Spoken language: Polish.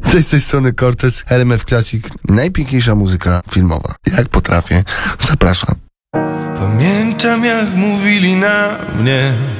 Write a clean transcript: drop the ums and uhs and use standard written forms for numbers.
Cześć, z tej strony Cortez, RMF Classic, najpiękniejsza muzyka filmowa. Jak potrafię, zapraszam. Pamiętam jak mówili na mnie,